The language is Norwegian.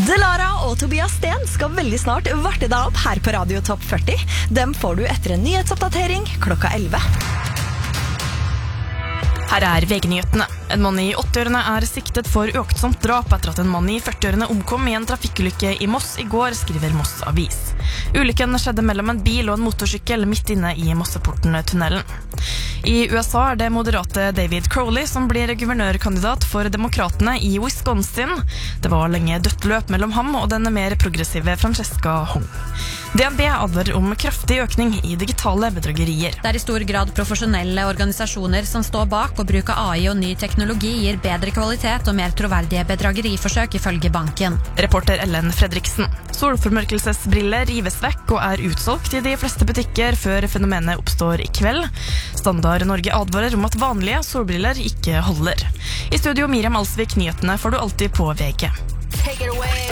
Delara og Tobias Sten skal veldig snart varte deg opp her på Radio Topp 40. Dem får du etter en nyhetsoppdatering klokka 11. Her er VG-nyhetene. En mann i 80-årene er siktet for uaktsomt drap etter at en mann i 40-årene omkom i en trafikkulykke i Moss i går, skriver Moss Avis. Ulykken skjedde mellom en bil og en motorsykkel midt inne i Mosseporten-tunnelen. I USA er det moderate David Crowley som blir guvernørkandidat for demokratene i Wisconsin. Det var lenge dødt løp mellom ham og den mer progressive Francesca Hong. DNB advarer om kraftig økning i digitale bedragerier. Det er i stor grad profesjonelle organisasjoner som står bak, og bruk av AI og ny teknologi gir bedre kvalitet og mer troverdige bedrageriforsøk, ifølge banken. Reporter Ellen Fredriksen. Solformørkelsesbriller rives vekk og er utsolgt i de fleste butikker før fenomenet oppstår i kveld. Standard Norge advarer om at vanlige solbriller ikke holder. I studio Miriam Alsvik, nyhetene får du alltid på VG. Take it away.